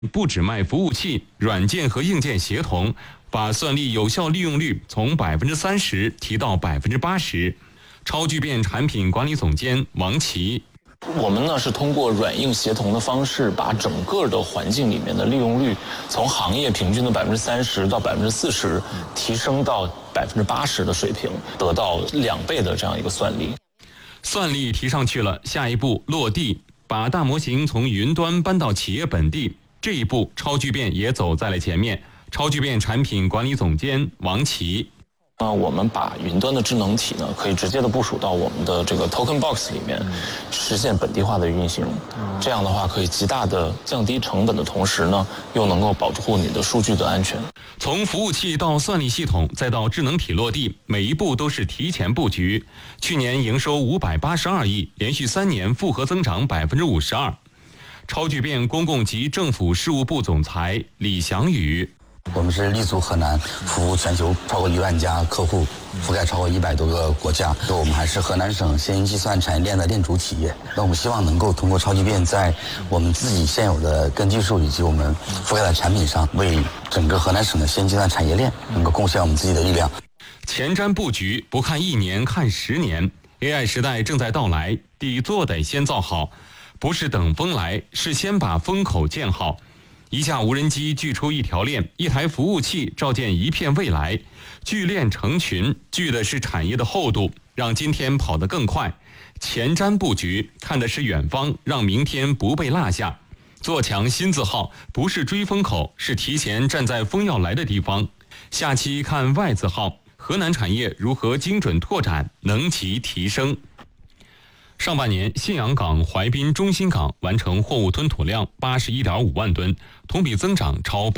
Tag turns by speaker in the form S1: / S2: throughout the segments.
S1: 不只卖服务器，软件和硬件协同，把算力有效利用率从30%提到80%。超聚变产品管理总监王琦。
S2: 我们呢是通过软硬协同的方式，把整个的环境里面的利用率从行业平均的30%到40%提升到80%的水平，得到2倍的这样一个算力。
S1: 算力提上去了，下一步落地，把大模型从云端搬到企业本地，这一步超聚变也走在了前面。超聚变产品管理总监王琦。
S2: 我们把云端的智能体呢，可以直接的部署到我们的这个 Token Box 里面，实现本地化的运行。这样的话，可以极大的降低成本的同时呢，又能够保护你的数据的安全。
S1: 从服务器到算力系统，再到智能体落地，每一步都是提前布局。去年营收582亿，连续3年复合增长52%。超聚变公共及政府事务部总裁李祥宇。
S3: 我们是立足河南，服务全球超过1万家客户，覆盖超过100多个国家。我们还是河南省先进计算产业链的链主企业。那我们希望能够通过超聚变，在我们自己现有的根技术以及我们覆盖的产品上，为整个河南省的先进计算产业链能够贡献我们自己的力量。
S1: 前瞻布局，不看1年，看10年。AI 时代正在到来，底座得先造好，不是等风来，是先把风口建好。一架无人机锯出一条链，一台服务器照见一片未来。聚链成群，聚的是产业的厚度，让今天跑得更快。前瞻布局，看的是远方，让明天不被落下。做强新字号，不是追风口，是提前站在风要来的地方。下期看外字号，河南产业如何精准拓展，能级提升。上半年，信阳港、淮滨、中心港完成货物吞吐量81.5万吨，同比增长超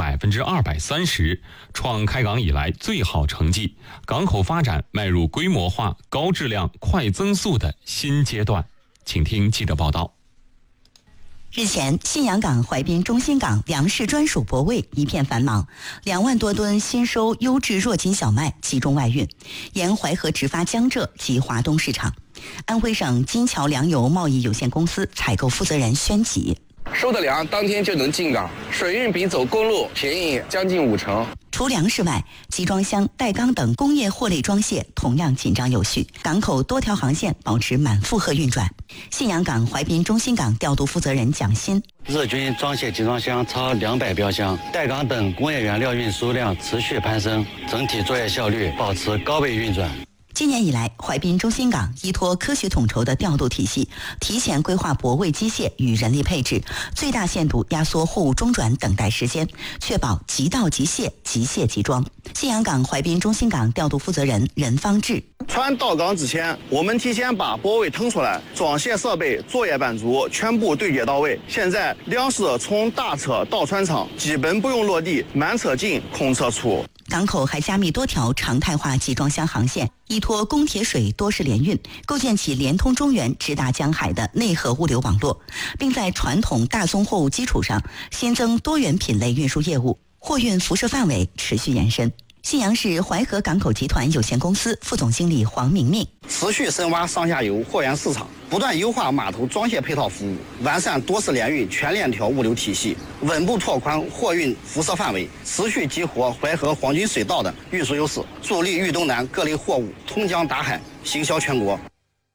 S1: 230%，创开港以来最好成绩。港口发展迈入规模化、高质量、快增速的新阶段。请听记者报道。
S4: 日前，信阳港、淮滨、中心港粮食专属泊位一片繁忙，2万多吨新收优质弱锦小麦集中外运，沿淮河直发江浙及华东市场。安徽省金桥粮油贸易有限公司采购负责人宣吉：
S5: 收的粮当天就能进港，水运比走公路便宜将近50%。
S4: 除粮食外，集装箱、袋缸等工业货类装卸同样紧张有序，港口多条航线保持满负荷运转。信阳港、淮滨、中心港调度负责人蒋鑫：
S6: 日均装卸集装箱超200标箱，袋缸等工业原料运输量持续攀升，整体作业效率保持高位运转。
S4: 今年以来，淮滨中心港依托科学统筹的调度体系，提前规划泊位机械与人力配置，最大限度压缩货物中转等待时间，确保即到即卸、即卸即装。信阳港、淮滨中心港调度负责人任方志：
S7: 船到港之前，我们提前把泊位腾出来，装卸设备、作业班组全部对接到位。现在粮食从大车到船厂，基本不用落地，满车进，空车出。
S4: 港口还加密多条常态化集装箱航线，依托供铁水多式联运，构建起连通中原、直达江海的内河物流网络，并在传统大宗货物基础上新增多元品类运输业务，货运辐射范围持续延伸。信阳市淮河港口集团有限公司副总经理黄明明：
S8: 持续深挖上下游货源市场，不断优化码头装卸配套服务，完善多式联运全链条物流体系，稳步拓宽货运辐射范围，持续激活淮河黄金水道的运输优势，助力豫东南各类货物通江达海，行销全国。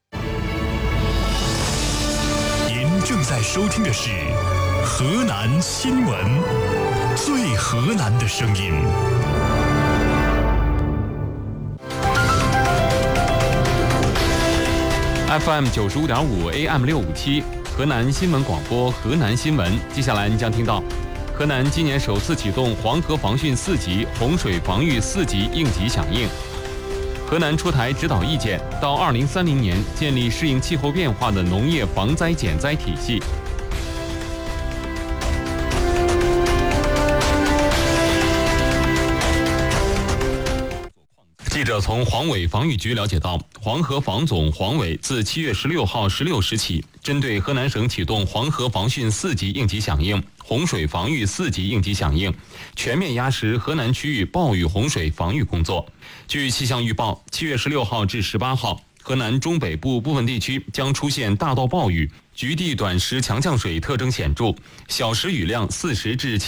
S9: 您正在收听的是河南新闻，最河南的声音。
S1: FM 95.5 AM 657，河南新闻广播，河南新闻。接下来您将听到，河南今年首次启动黄河防汛4级、洪水防御4级应急响应。河南出台指导意见，到2030年建立适应气候变化的农业防灾减灾体系。记者从黄委防御局了解到，黄河防总黄委自7月16号16时起，针对河南省启动黄河防汛4级应急响应、洪水防御4级应急响应，全面压实河南区域暴雨洪水防御工作。据气象预报，7月16号至18号，河南中北部部分地区将出现大到暴雨， 局地短时强降水特征显著，小时雨量40至